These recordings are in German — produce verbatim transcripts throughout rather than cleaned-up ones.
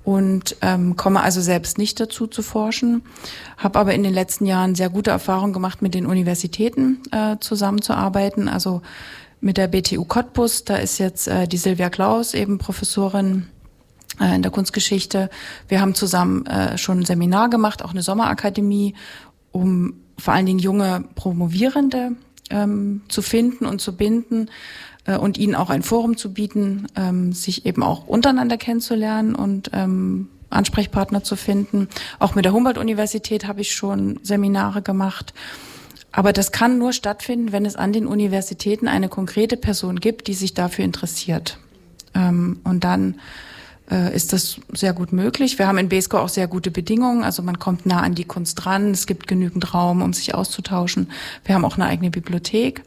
und ähm, komme also selbst nicht dazu zu forschen, habe aber in den letzten Jahren sehr gute Erfahrungen gemacht, mit den Universitäten äh, zusammenzuarbeiten, also mit der B T U Cottbus. Da ist jetzt äh, die Silvia Klaus, eben Professorin äh, in der Kunstgeschichte. Wir haben zusammen äh, schon ein Seminar gemacht, auch eine Sommerakademie, um vor allen Dingen junge Promovierende ähm, zu finden und zu binden äh, und ihnen auch ein Forum zu bieten, ähm, sich eben auch untereinander kennenzulernen und ähm, Ansprechpartner zu finden. Auch mit der Humboldt-Universität habe ich schon Seminare gemacht. Aber das kann nur stattfinden, wenn es an den Universitäten eine konkrete Person gibt, die sich dafür interessiert. Ähm, und dann äh, ist das sehr gut möglich. Wir haben in Beeskow auch sehr gute Bedingungen. Also man kommt nah an die Kunst ran. Es gibt genügend Raum, um sich auszutauschen. Wir haben auch eine eigene Bibliothek.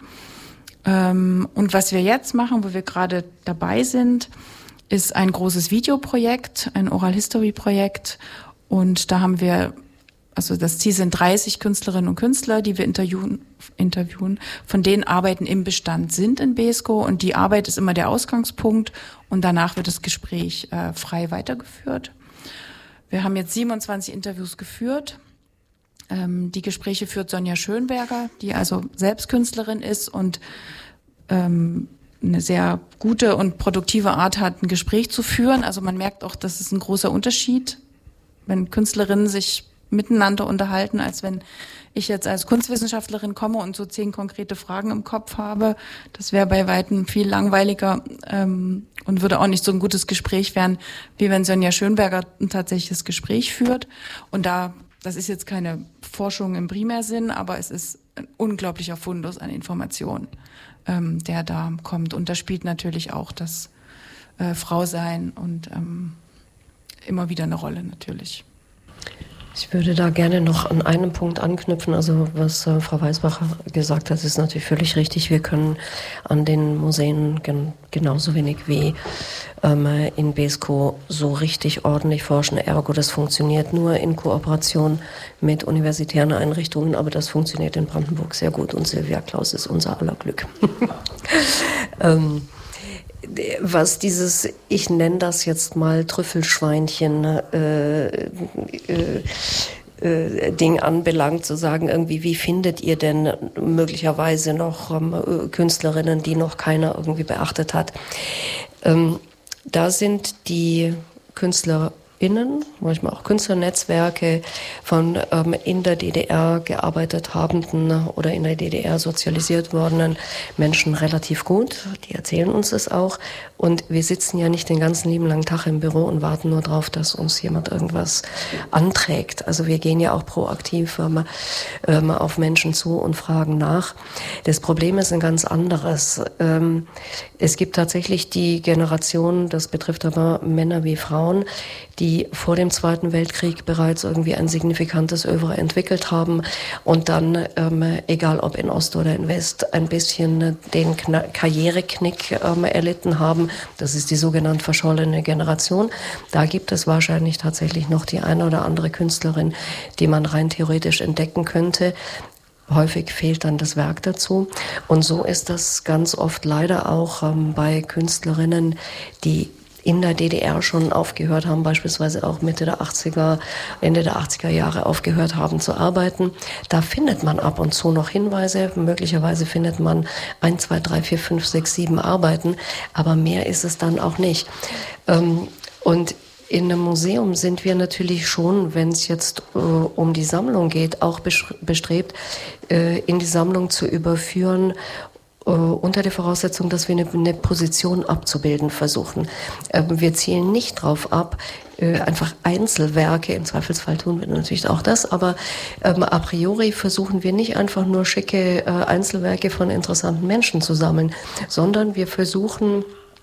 Ähm, und was wir jetzt machen, wo wir gerade dabei sind, ist ein großes Videoprojekt, ein Oral History Projekt. Und da haben wir Also das Ziel sind dreißig Künstlerinnen und Künstler, die wir interviewen, interviewen. Von denen Arbeiten im Bestand sind in Beeskow und die Arbeit ist immer der Ausgangspunkt und danach wird das Gespräch äh, frei weitergeführt. Wir haben jetzt siebenundzwanzig Interviews geführt. Ähm, die Gespräche führt Sonja Schönberger, die also selbst Künstlerin ist und ähm, eine sehr gute und produktive Art hat, ein Gespräch zu führen. Also man merkt auch, das ist ein großer Unterschied, wenn Künstlerinnen sich miteinander unterhalten, als wenn ich jetzt als Kunstwissenschaftlerin komme und so zehn konkrete Fragen im Kopf habe. Das wäre bei Weitem viel langweiliger ähm, und würde auch nicht so ein gutes Gespräch werden, wie wenn Sonja Schönberger ein tatsächliches Gespräch führt. Und da, das ist jetzt keine Forschung im Primärsinn, aber es ist ein unglaublicher Fundus an Informationen, ähm, der da kommt. Und da spielt natürlich auch das äh, Frausein und ähm, immer wieder eine Rolle natürlich. Ich würde da gerne noch an einem Punkt anknüpfen. Also was äh, Frau Weisbacher gesagt hat, ist natürlich völlig richtig. Wir können an den Museen gen- genauso wenig wie ähm, in Beeskow so richtig ordentlich forschen. Ergo, das funktioniert nur in Kooperation mit universitären Einrichtungen, aber das funktioniert in Brandenburg sehr gut und Silvia Klaus ist unser aller Glück. ähm, Was dieses, ich nenne das jetzt mal Trüffelschweinchen äh, äh, äh, Ding anbelangt, zu sagen irgendwie, wie findet ihr denn möglicherweise noch ähm, Künstlerinnen, die noch keiner irgendwie beachtet hat? Ähm, da sind die KünstlerInnen, manchmal auch Künstlernetzwerke von ähm, in der D D R gearbeitet habenden oder in der D D R sozialisiert wordenen Menschen relativ gut. Die erzählen uns das auch. Und wir sitzen ja nicht den ganzen lieben langen Tag im Büro und warten nur drauf, dass uns jemand irgendwas anträgt. Also wir gehen ja auch proaktiv ähm, ähm, auf Menschen zu und fragen nach. Das Problem ist ein ganz anderes. Ähm, es gibt tatsächlich die Generation, das betrifft aber Männer wie Frauen, die vor dem Zweiten Weltkrieg bereits irgendwie ein signifikantes Œuvre entwickelt haben und dann, ähm, egal ob in Ost oder in West, ein bisschen den Kna- Karriereknick ähm, erlitten haben. Das ist die sogenannte verschollene Generation. Da gibt es wahrscheinlich tatsächlich noch die eine oder andere Künstlerin, die man rein theoretisch entdecken könnte. Häufig fehlt dann das Werk dazu. Und so ist das ganz oft leider auch ähm, bei Künstlerinnen, die in der D D R schon aufgehört haben, beispielsweise auch Mitte der achtziger, Ende der achtziger Jahre aufgehört haben zu arbeiten. Da findet man ab und zu noch Hinweise. Möglicherweise findet man ein, zwei, drei, vier, fünf, sechs, sieben Arbeiten. Aber mehr ist es dann auch nicht. Ähm, und in einem Museum sind wir natürlich schon, wenn es jetzt äh, um die Sammlung geht, auch bestrebt, äh, in die Sammlung zu überführen, unter der Voraussetzung, dass wir eine, eine Position abzubilden versuchen. Ähm, wir zielen nicht drauf ab, äh, einfach Einzelwerke, im Zweifelsfall tun wir natürlich auch das, aber ähm, a priori versuchen wir nicht einfach nur schicke äh, Einzelwerke von interessanten Menschen zu sammeln, sondern wir versuchen,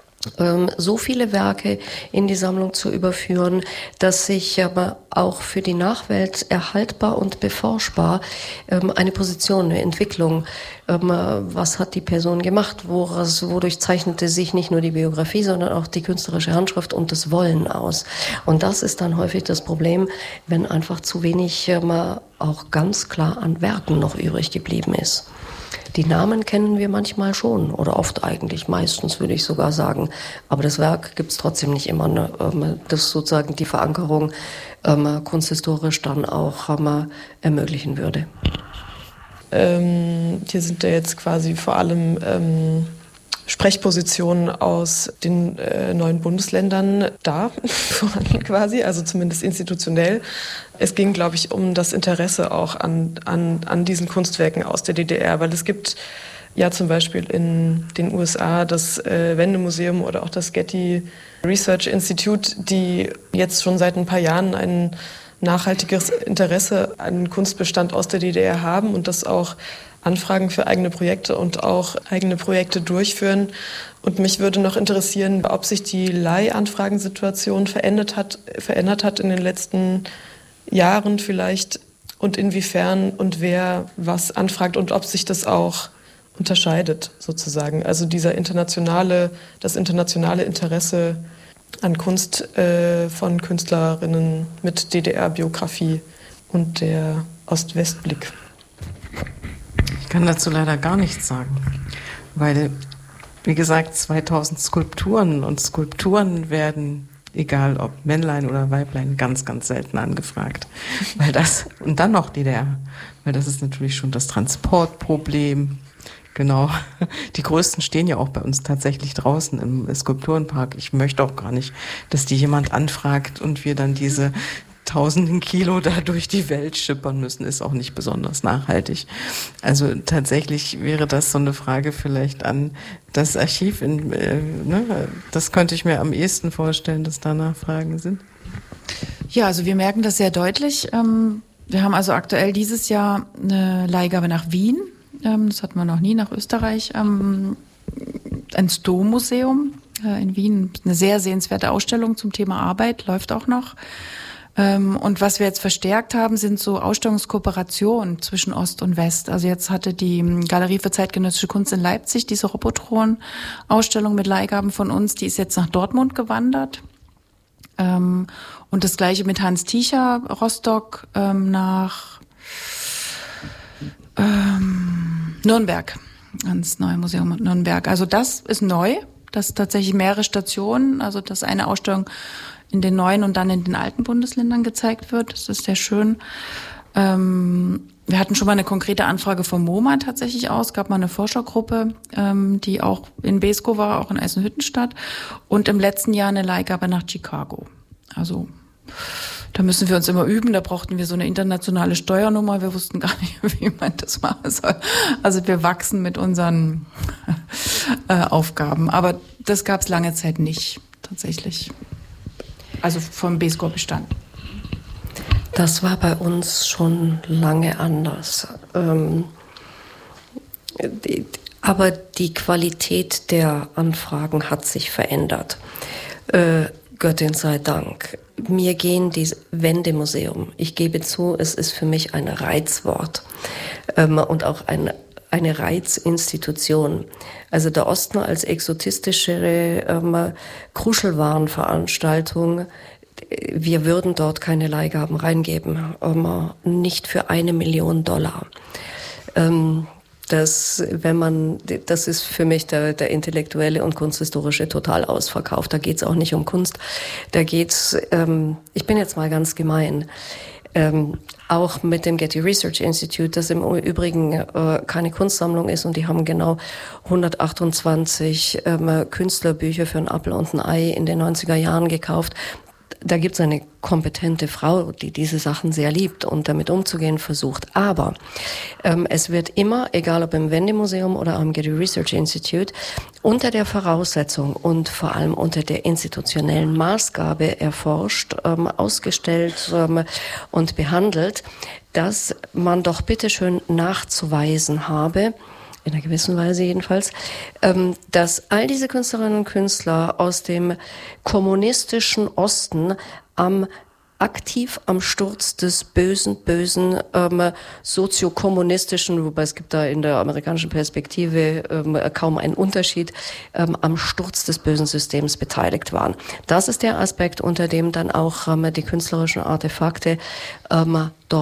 so viele Werke in die Sammlung zu überführen, dass sich aber auch für die Nachwelt erhaltbar und beforschbar eine Position, eine Entwicklung, was hat die Person gemacht, woraus, wodurch zeichnete sich nicht nur die Biografie, sondern auch die künstlerische Handschrift und das Wollen aus. Und das ist dann häufig das Problem, wenn einfach zu wenig auch ganz klar an Werken noch übrig geblieben ist. Die Namen kennen wir manchmal schon oder oft eigentlich, meistens würde ich sogar sagen. Aber das Werk gibt es trotzdem nicht immer. Ne? Das sozusagen die Verankerung ähm, kunsthistorisch dann auch ähm, ermöglichen würde. Ähm, hier sind ja jetzt quasi vor allem ähm, Sprechpositionen aus den äh, neuen Bundesländern da, vorhanden quasi, also zumindest institutionell. Es ging, glaube ich, um das Interesse auch an, an, an diesen Kunstwerken aus der D D R, weil es gibt ja zum Beispiel in den U S A das äh, Wendemuseum oder auch das Getty Research Institute, die jetzt schon seit ein paar Jahren ein nachhaltiges Interesse an Kunstbestand aus der D D R haben und das auch Anfragen für eigene Projekte und auch eigene Projekte durchführen. Und mich würde noch interessieren, ob sich die Leihanfragensituation verändert hat, verändert hat in den letzten Jahren vielleicht und inwiefern und wer was anfragt und ob sich das auch unterscheidet sozusagen. Also dieser internationale, das internationale Interesse an Kunst äh, von Künstlerinnen mit D D R-Biografie und der Ost-West-Blick. Ich kann dazu leider gar nichts sagen, weil, wie gesagt, zweitausend Skulpturen und Skulpturen werden, egal ob Männlein oder Weiblein, ganz, ganz selten angefragt. Weil das, und dann noch D D R, weil das ist natürlich schon das Transportproblem. Genau. Die größten stehen ja auch bei uns tatsächlich draußen im Skulpturenpark. Ich möchte auch gar nicht, dass die jemand anfragt und wir dann diese tausenden Kilo da durch die Welt schippern müssen, ist auch nicht besonders nachhaltig. Also tatsächlich wäre das so eine Frage vielleicht an das Archiv. In, äh, ne? Das könnte ich mir am ehesten vorstellen, dass da Nachfragen sind. Ja, also wir merken das sehr deutlich. Wir haben also aktuell dieses Jahr eine Leihgabe nach Wien. Das hatten wir noch nie, nach Österreich. Ein Sto-Museum in Wien. Eine sehr sehenswerte Ausstellung zum Thema Arbeit, läuft auch noch. Und was wir jetzt verstärkt haben, sind so Ausstellungskooperationen zwischen Ost und West. Also jetzt hatte die Galerie für zeitgenössische Kunst in Leipzig diese Robotron-Ausstellung mit Leihgaben von uns, die ist jetzt nach Dortmund gewandert. Und das Gleiche mit Hans Tiecher, Rostock, nach Nürnberg, ans Neue Museum Nürnberg. Also das ist neu, das ist tatsächlich mehrere Stationen, also dass eine Ausstellung in den neuen und dann in den alten Bundesländern gezeigt wird. Das ist sehr schön. Ähm, wir hatten schon mal eine konkrete Anfrage vom MoMA tatsächlich aus. Es gab mal eine Forschergruppe, ähm, die auch in Beeskow war, auch in Eisenhüttenstadt. Und im letzten Jahr eine Leihgabe nach Chicago. Also da müssen wir uns immer üben. Da brauchten wir so eine internationale Steuernummer. Wir wussten gar nicht, wie man das machen soll. Also wir wachsen mit unseren äh, Aufgaben. Aber das gab es lange Zeit nicht, tatsächlich. Also vom Beeskow-Bestand. Das war bei uns schon lange anders. Ähm, die, aber die Qualität der Anfragen hat sich verändert. Äh, Göttin sei Dank. Mir gehen die Wendemuseum. Ich gebe zu, es ist für mich ein Reizwort ähm, und auch ein eine Reizinstitution. Also der Osten als exotistischere ähm, Kruschelwarenveranstaltung, wir würden dort keine Leihgaben reingeben, ähm, nicht für eine Million Dollar. Ähm, das, wenn man, das ist für mich der, der intellektuelle und kunsthistorische Totalausverkauf. Da geht's auch nicht um Kunst, da geht's, ähm, ich bin jetzt mal ganz gemein, Ähm, auch mit dem Getty Research Institute, das im Übrigen äh, keine Kunstsammlung ist und die haben genau hundertachtundzwanzig ähm, Künstlerbücher für ein Apfel und ein Ei in den neunziger Jahren gekauft. Da gibt es eine kompetente Frau, die diese Sachen sehr liebt und damit umzugehen versucht. Aber ähm, es wird immer, egal ob im Wendemuseum oder am Getty Research Institute, unter der Voraussetzung und vor allem unter der institutionellen Maßgabe erforscht, ähm, ausgestellt ähm, und behandelt, dass man doch bitteschön nachzuweisen habe, in einer gewissen Weise jedenfalls, dass all diese Künstlerinnen und Künstler aus dem kommunistischen Osten am aktiv am Sturz des bösen, bösen ähm, soziokommunistischen, wobei es gibt da in der amerikanischen Perspektive ähm, kaum einen Unterschied, ähm, am Sturz des bösen Systems beteiligt waren. Das ist der Aspekt, unter dem dann auch ähm, die künstlerischen Artefakte ähm, dort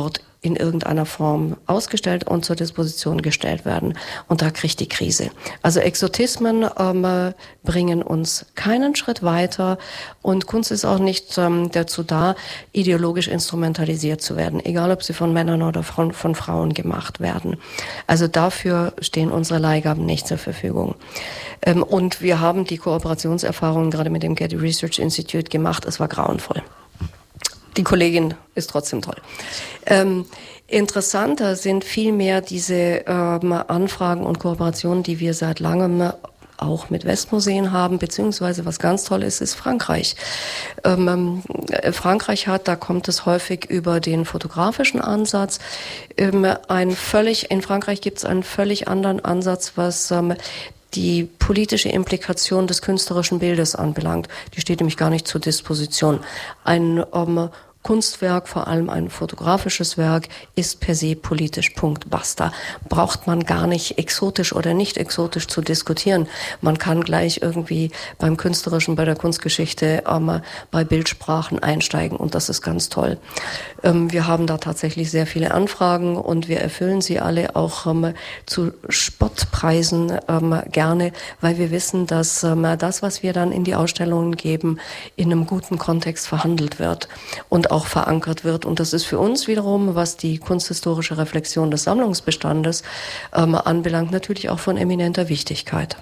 in irgendeiner Form ausgestellt und zur Disposition gestellt werden. Und da kriegt die Krise. Also Exotismen ähm, bringen uns keinen Schritt weiter und Kunst ist auch nicht ähm, dazu da, ideologisch instrumentalisiert zu werden, egal ob sie von Männern oder von, von Frauen gemacht werden. Also dafür stehen unsere Leihgaben nicht zur Verfügung. Ähm, und wir haben die Kooperationserfahrungen gerade mit dem Getty Research Institute gemacht. Es war grauenvoll. Die Kollegin ist trotzdem toll. Ähm, interessanter sind vielmehr diese ähm, Anfragen und Kooperationen, die wir seit langem auch mit Westmuseen haben, beziehungsweise was ganz toll ist, ist Frankreich. Ähm, Frankreich hat, da kommt es häufig über den fotografischen Ansatz, ähm, ein völlig, in Frankreich gibt es einen völlig anderen Ansatz, was ähm, die politische Implikation des künstlerischen Bildes anbelangt. Die steht nämlich gar nicht zur Disposition. Ein ähm, Kunstwerk, vor allem ein fotografisches Werk, ist per se politisch, Punkt, basta. Braucht man gar nicht exotisch oder nicht exotisch zu diskutieren. Man kann gleich irgendwie beim Künstlerischen, bei der Kunstgeschichte, ähm, bei Bildsprachen einsteigen und das ist ganz toll. Ähm, wir haben da tatsächlich sehr viele Anfragen und wir erfüllen sie alle auch ähm, zu Spottpreisen ähm, gerne, weil wir wissen, dass ähm, das, was wir dann in die Ausstellungen geben, in einem guten Kontext verhandelt wird und auch verankert wird. Und das ist für uns wiederum, was die kunsthistorische Reflexion des Sammlungsbestandes ähm, anbelangt, natürlich auch von eminenter Wichtigkeit.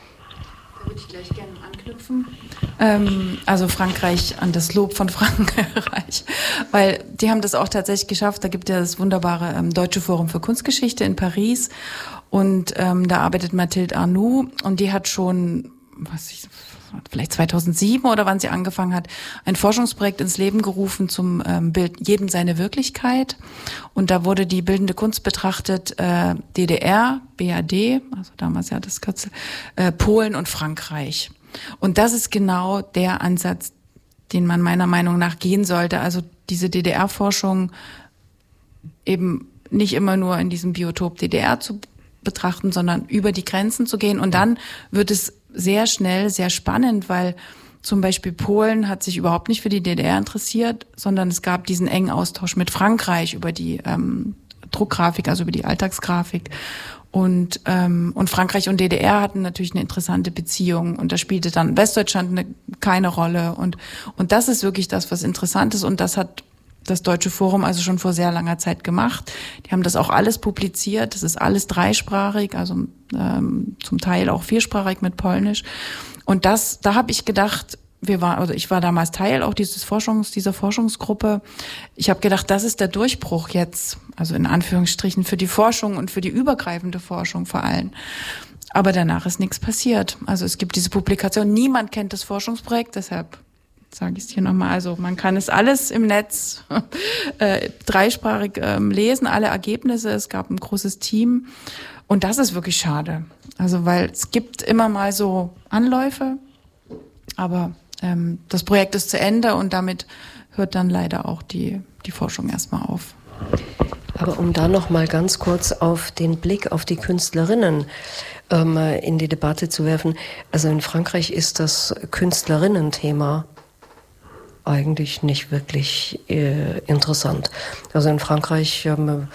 Da würde ich gleich gerne anknüpfen. Ähm, also Frankreich, an das Lob von Frankreich, weil die haben das auch tatsächlich geschafft. Da gibt es ja das wunderbare ähm, Deutsche Forum für Kunstgeschichte in Paris und ähm, da arbeitet Mathilde Arnoux und die hat schon, was ich vielleicht zweitausendsieben oder wann sie angefangen hat, ein Forschungsprojekt ins Leben gerufen zum ähm, Bild Jedem seine Wirklichkeit. Und da wurde die bildende Kunst betrachtet, äh, D D R, B R D, also damals ja das Kürzel, äh, Polen und Frankreich. Und das ist genau der Ansatz, den man meiner Meinung nach gehen sollte. Also diese D D R-Forschung eben nicht immer nur in diesem Biotop D D R zu betrachten, sondern über die Grenzen zu gehen. Und dann wird es sehr schnell, sehr spannend, weil zum Beispiel Polen hat sich überhaupt nicht für die D D R interessiert, sondern es gab diesen engen Austausch mit Frankreich über die ähm, Druckgrafik, also über die Alltagsgrafik. Und ähm, und Frankreich und D D R hatten natürlich eine interessante Beziehung und da spielte dann Westdeutschland eine, keine Rolle. Und und das ist wirklich das, was interessant ist und das hat das Deutsche Forum also schon vor sehr langer Zeit gemacht. Die haben das auch alles publiziert. Das ist alles dreisprachig, also ähm, zum Teil auch viersprachig mit Polnisch. Und das, da habe ich gedacht, wir waren, also ich war damals Teil auch dieses Forschungs, dieser Forschungsgruppe. Ich habe gedacht, das ist der Durchbruch jetzt, also in Anführungsstrichen für die Forschung und für die übergreifende Forschung vor allem. Aber danach ist nichts passiert. Also es gibt diese Publikation. Niemand kennt das Forschungsprojekt, deshalb sage ich es hier nochmal, also man kann es alles im Netz äh, dreisprachig ähm, lesen, alle Ergebnisse, es gab ein großes Team und das ist wirklich schade, also weil es gibt immer mal so Anläufe, aber ähm, das Projekt ist zu Ende und damit hört dann leider auch die, die Forschung erstmal auf. Aber um da noch mal ganz kurz auf den Blick auf die Künstlerinnen ähm, in die Debatte zu werfen, also in Frankreich ist das Künstlerinnen-Thema eigentlich nicht wirklich äh, interessant. Also in Frankreich ähm,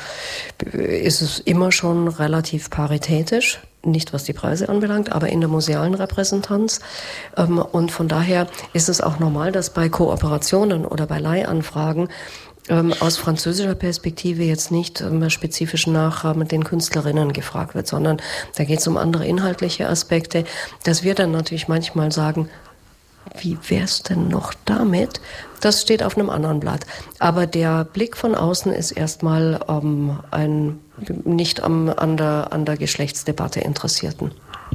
ist es immer schon relativ paritätisch, nicht was die Preise anbelangt, aber in der musealen Repräsentanz. Ähm, und von daher ist es auch normal, dass bei Kooperationen oder bei Leihanfragen ähm, aus französischer Perspektive jetzt nicht ähm, spezifisch nach ähm, den Künstlerinnen gefragt wird, sondern da geht es um andere inhaltliche Aspekte, dass wir dann natürlich manchmal sagen, wie wär's denn noch damit? Das steht auf einem anderen Blatt. Aber der Blick von außen ist erstmal ähm, ein nicht am, an, der, an der Geschlechtsdebatte Interessierten.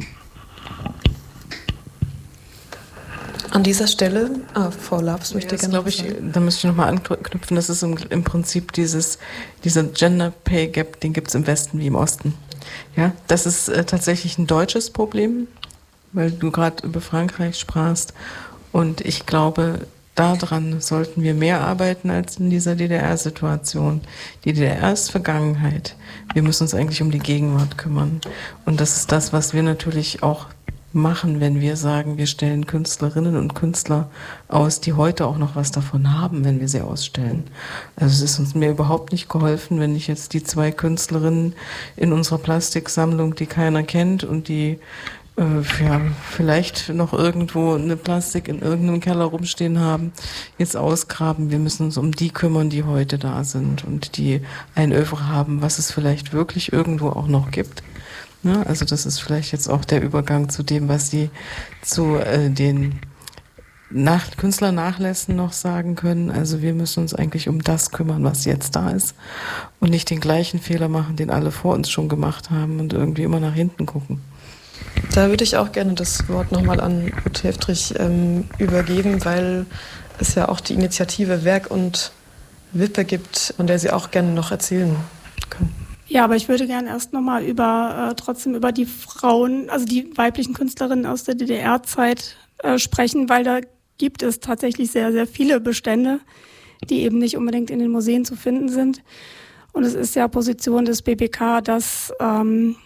An dieser Stelle, ah, Frau Labs möchte ja, gerne glaube ich, da müsste ich nochmal anknüpfen, das ist im, im Prinzip dieses, dieser Gender Pay Gap, den gibt es im Westen wie im Osten. Ja, das ist äh, tatsächlich ein deutsches Problem, weil du gerade über Frankreich sprachst. Und ich glaube, daran sollten wir mehr arbeiten als in dieser D D R-Situation. Die D D R ist Vergangenheit. Wir müssen uns eigentlich um die Gegenwart kümmern. Und das ist das, was wir natürlich auch machen, wenn wir sagen, wir stellen Künstlerinnen und Künstler aus, die heute auch noch was davon haben, wenn wir sie ausstellen. Also es ist uns mir überhaupt nicht geholfen, wenn ich jetzt die zwei Künstlerinnen in unserer Plastiksammlung, die keiner kennt und die äh, ja, vielleicht noch irgendwo eine Plastik in irgendeinem Keller rumstehen haben, jetzt ausgraben. Wir müssen uns um die kümmern, die heute da sind und die ein Œuvre haben, was es vielleicht wirklich irgendwo auch noch gibt. Ja, also das ist vielleicht jetzt auch der Übergang zu dem, was Sie zu äh, den Nach- Künstlernachlässen noch sagen können. Also wir müssen uns eigentlich um das kümmern, was jetzt da ist und nicht den gleichen Fehler machen, den alle vor uns schon gemacht haben und irgendwie immer nach hinten gucken. Da würde ich auch gerne das Wort nochmal an Ute Heftrich ähm, übergeben, weil es ja auch die Initiative Werk und Wippe gibt, von der Sie auch gerne noch erzählen können. Ja, aber ich würde gerne erst nochmal über, äh, trotzdem über die Frauen, also die weiblichen Künstlerinnen aus der D D R-Zeit äh, sprechen, weil da gibt es tatsächlich sehr, sehr viele Bestände, die eben nicht unbedingt in den Museen zu finden sind. Und es ist ja Position des B B K, dass, ähm,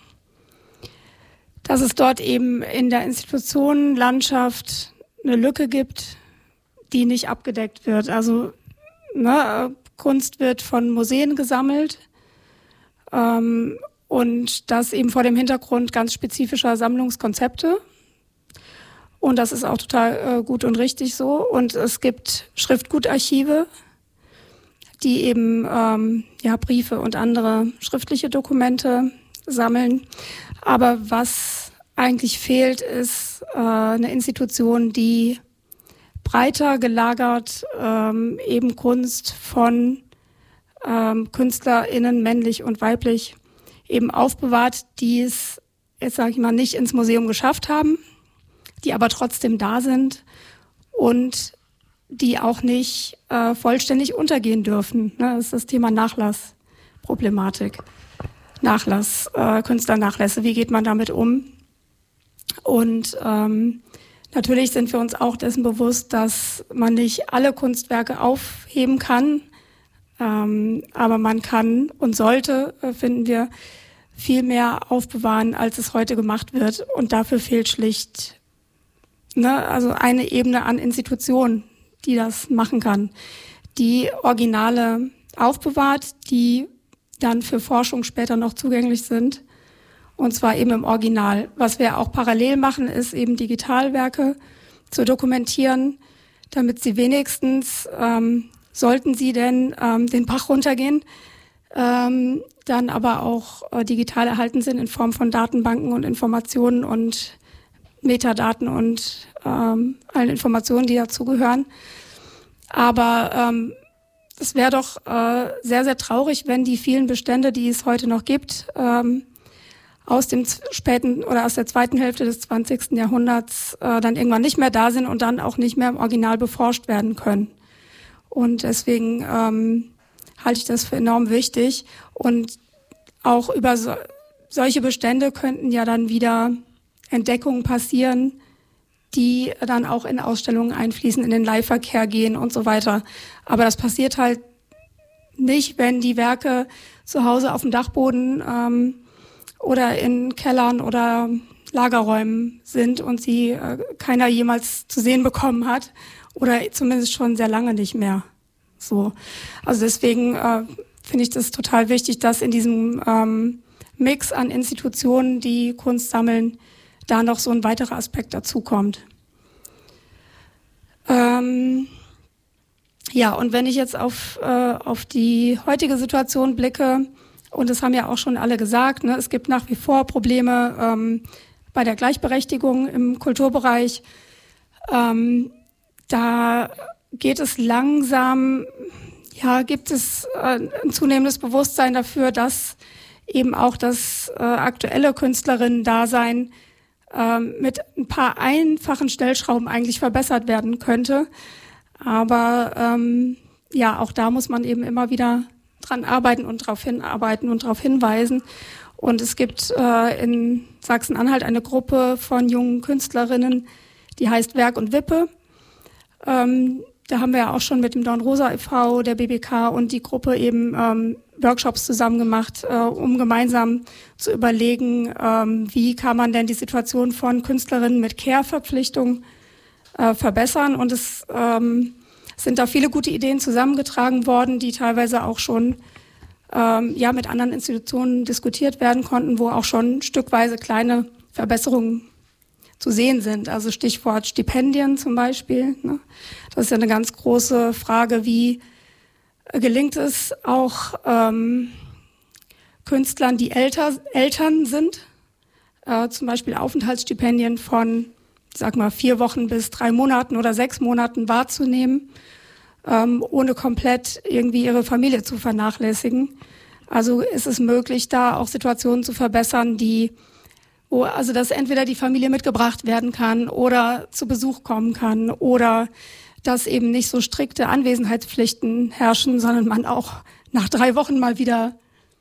dass es dort eben in der Institutionenlandschaft eine Lücke gibt, die nicht abgedeckt wird. Also ne, Kunst wird von Museen gesammelt, Ähm, und das eben vor dem Hintergrund ganz spezifischer Sammlungskonzepte. Und das ist auch total äh, gut und richtig so. Und es gibt Schriftgutarchive, die eben ähm, ja Briefe und andere schriftliche Dokumente sammeln. Aber was eigentlich fehlt, ist äh, eine Institution, die breiter gelagert ähm, eben Kunst von Ähm, KünstlerInnen, männlich und weiblich, eben aufbewahrt, die es, jetzt sage ich mal, nicht ins Museum geschafft haben, die aber trotzdem da sind und die auch nicht äh, vollständig untergehen dürfen. Ne? Das ist das Thema Nachlassproblematik. Nachlass, äh, Künstlernachlässe, wie geht man damit um? Und ähm, natürlich sind wir uns auch dessen bewusst, dass man nicht alle Kunstwerke aufheben kann. Ähm, aber man kann und sollte, äh, finden wir, viel mehr aufbewahren, als es heute gemacht wird. Und dafür fehlt schlicht ne, also eine Ebene an Institutionen, die das machen kann, die Originale aufbewahrt, die dann für Forschung später noch zugänglich sind. Und zwar eben im Original. Was wir auch parallel machen, ist eben Digitalwerke zu dokumentieren, damit sie wenigstens ähm, sollten sie denn ähm, den Bach runtergehen, ähm, dann aber auch äh, digital erhalten sind in Form von Datenbanken und Informationen und Metadaten und ähm, allen Informationen, die dazugehören. Aber ähm, es wäre doch äh, sehr, sehr traurig, wenn die vielen Bestände, die es heute noch gibt, ähm, aus dem späten oder aus der zweiten Hälfte des zwanzigsten Jahrhunderts äh, dann irgendwann nicht mehr da sind und dann auch nicht mehr im Original beforscht werden können. Und deswegen ähm, halte ich das für enorm wichtig. Und auch über so, solche Bestände könnten ja dann wieder Entdeckungen passieren, die dann auch in Ausstellungen einfließen, in den Leihverkehr gehen und so weiter. Aber das passiert halt nicht, wenn die Werke zu Hause auf dem Dachboden ähm, oder in Kellern oder Lagerräumen sind und sie äh, keiner jemals zu sehen bekommen hat. Oder zumindest schon sehr lange nicht mehr. So, also deswegen äh, finde ich das total wichtig, dass in diesem ähm, Mix an Institutionen, die Kunst sammeln, da noch so ein weiterer Aspekt dazukommt. Ähm, ja, und wenn ich jetzt auf äh, auf die heutige Situation blicke, und das haben ja auch schon alle gesagt, ne, es gibt nach wie vor Probleme ähm, bei der Gleichberechtigung im Kulturbereich. Ähm, Da geht es langsam, ja, gibt es äh, ein zunehmendes Bewusstsein dafür, dass eben auch das äh, aktuelle Künstlerinnen-Dasein äh, mit ein paar einfachen Stellschrauben eigentlich verbessert werden könnte. Aber ähm, ja, auch da muss man eben immer wieder dran arbeiten und darauf hinarbeiten und darauf hinweisen. Und es gibt äh, in Sachsen-Anhalt eine Gruppe von jungen Künstlerinnen, die heißt Werk und Wippe. Ähm, da haben wir ja auch schon mit dem Dornrosa e V, der B B K und die Gruppe eben ähm, Workshops zusammen gemacht, äh, um gemeinsam zu überlegen, ähm, wie kann man denn die Situation von Künstlerinnen mit Care-Verpflichtung äh, verbessern. Und es ähm, sind da viele gute Ideen zusammengetragen worden, die teilweise auch schon ähm, ja mit anderen Institutionen diskutiert werden konnten, wo auch schon stückweise kleine Verbesserungen zu sehen sind. Also Stichwort Stipendien zum Beispiel. Ne? Das ist ja eine ganz große Frage, wie gelingt es auch ähm, Künstlern, die älter, Eltern sind, äh, zum Beispiel Aufenthaltsstipendien von, ich sag mal, vier Wochen bis drei Monaten oder sechs Monaten wahrzunehmen, ähm, ohne komplett irgendwie ihre Familie zu vernachlässigen. Also ist es möglich, da auch Situationen zu verbessern, die wo also dass entweder die Familie mitgebracht werden kann oder zu Besuch kommen kann oder dass eben nicht so strikte Anwesenheitspflichten herrschen, sondern man auch nach drei Wochen mal wieder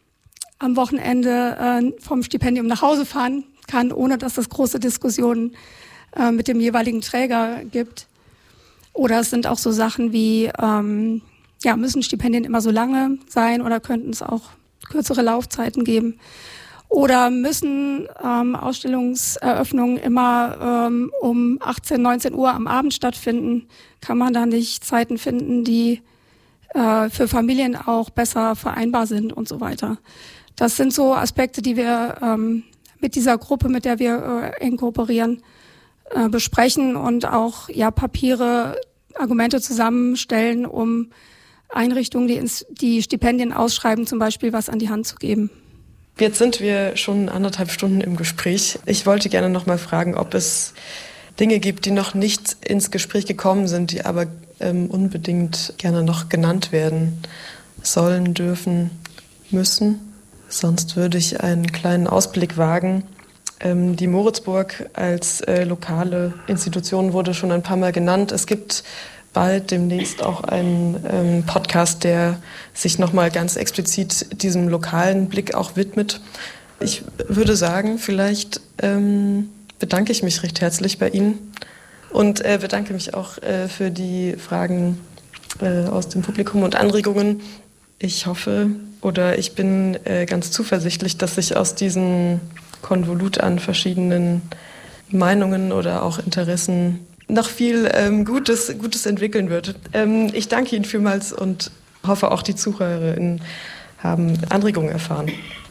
am Wochenende äh, vom Stipendium nach Hause fahren kann, ohne dass es große Diskussionen äh, mit dem jeweiligen Träger gibt. Oder es sind auch so Sachen wie, ähm, ja, müssen Stipendien immer so lange sein oder könnten es auch kürzere Laufzeiten geben? Oder müssen ähm, Ausstellungseröffnungen immer ähm, um achtzehn, neunzehn Uhr am Abend stattfinden? Kann man da nicht Zeiten finden, die äh, für Familien auch besser vereinbar sind und so weiter? Das sind so Aspekte, die wir ähm, mit dieser Gruppe, mit der wir äh, eng kooperieren, äh, besprechen und auch ja Papiere, Argumente zusammenstellen, um Einrichtungen, die, ins, die Stipendien ausschreiben, zum Beispiel was an die Hand zu geben. Jetzt sind wir schon anderthalb Stunden im Gespräch. Ich wollte gerne noch mal fragen, ob es Dinge gibt, die noch nicht ins Gespräch gekommen sind, die aber ähm, unbedingt gerne noch genannt werden sollen, dürfen, müssen. Sonst würde ich einen kleinen Ausblick wagen. Ähm, die Moritzburg als äh, lokale Institution wurde schon ein paar Mal genannt. Es gibt bald demnächst auch einen ähm, Podcast, der sich nochmal ganz explizit diesem lokalen Blick auch widmet. Ich würde sagen, vielleicht ähm, bedanke ich mich recht herzlich bei Ihnen und äh, bedanke mich auch äh, für die Fragen äh, aus dem Publikum und Anregungen. Ich hoffe oder ich bin äh, ganz zuversichtlich, dass sich aus diesem Konvolut an verschiedenen Meinungen oder auch Interessen noch viel ähm, Gutes, Gutes entwickeln wird. Ähm, ich danke Ihnen vielmals und hoffe, auch die ZuhörerInnen haben Anregungen erfahren.